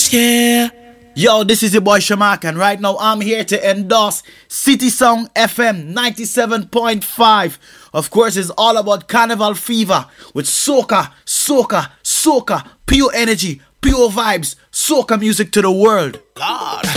yeah. Yo, this is your boy Shamak, and right now I'm here to endorse City Song FM 97.5. Of course, it's all about Carnival Fever with soca, soca, soca, pure energy, pure vibes, soca music to the world. Lord.